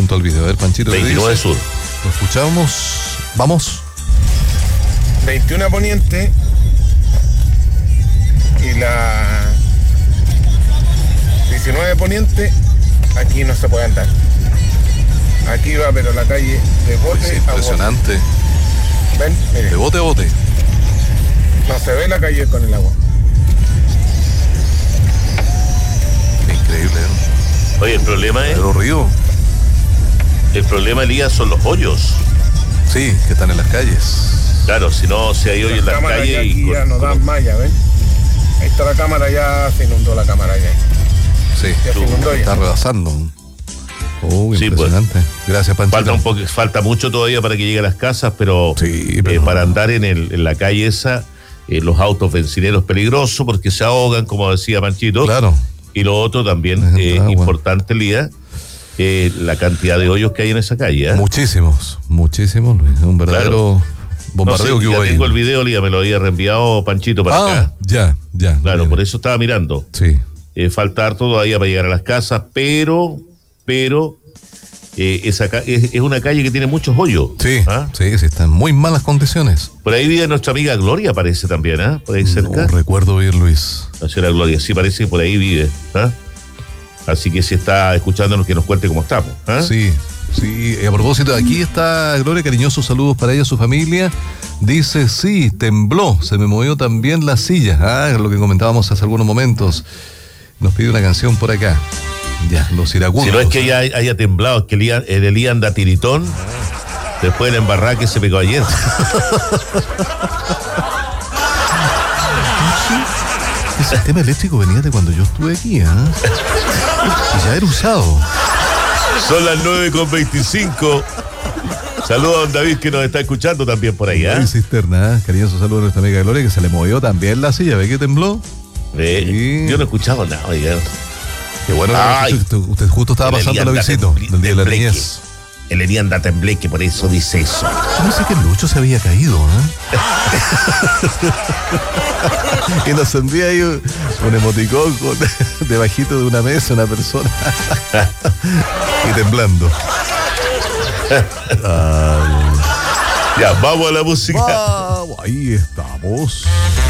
junto al video. A ver, Panchito. 29 Sur. Lo escuchamos. Vamos. 21 Poniente y la 19 Poniente, aquí no se puede andar. Aquí va, pero la calle de bote Es a bote. impresionante. ¿Ven? Mire, De bote a bote. no se ve la calle con el agua. Increíble, ¿no? Oye, el problema es, Pero río. Elías, son los hoyos. Sí, que están en las calles. Claro, si no, si hay hoyo en las cámaras calles ya y aquí ya no dan como- malla, ¿ven? Ahí está la cámara, ya se inundó la cámara ya. Sí, Ya se inundó está ya. rebasando. Oh, Sí, impresionante. Gracias, Panchito. falta mucho todavía para que lleguen a las casas, pero, Sí, pero- para andar en la calle esa, los autos bencineros peligrosos porque se ahogan, como decía Panchito. Claro. Y lo otro también, Entra agua. importante, Lía, la cantidad de hoyos que hay en esa calle. Muchísimos, Luis. Un verdadero bombardeo No sé, que hubo ya ahí. tengo el video, Lía, me lo había reenviado Panchito para acá. Ya. Claro, Bien. por eso estaba mirando. Sí. Falta harto todavía para llegar a las casas, pero es una calle que tiene muchos hoyos. Sí, ¿Ah? sí, están en muy malas condiciones. Por ahí vive nuestra amiga Gloria, parece también, ¿ah? Por ahí cerca. No recuerdo bien, Luis. La señora Gloria, sí parece que por ahí vive. ¿Ah? Así que si está escuchándonos, que nos cuente cómo estamos. ¿Ah? Sí. A propósito, aquí está Gloria, cariñosos saludos para ella, su familia. Dice, sí, tembló, se me movió también la silla. Lo que comentábamos hace algunos momentos. Nos pide una canción por acá. Ya, los iracundos. Si no es que ella haya temblado, es que el Elías anda tiritón después de la embarrada que se pegó ayer. El sistema eléctrico venía de cuando yo estuve aquí, Y ya era usado. Son las 9:25. Saludos a don David, que nos está escuchando también por ahí. Hay cisterna, cariñoso saludo a nuestra amiga Gloria, que se le movió también la silla. ¿Ve que tembló? Sí. Yo no he escuchado nada, oiga. Qué bueno, Ay. usted justo estaba El pasando el Elías avisito anda del día de la tembleque. niñez. El Elías anda tembleque, por eso dice eso. Yo pensé que Lucho se había caído, Y nos envía ahí un emoticón debajito de una mesa, una persona. Y temblando. Ya, vamos a la música. Vamos, ahí estamos.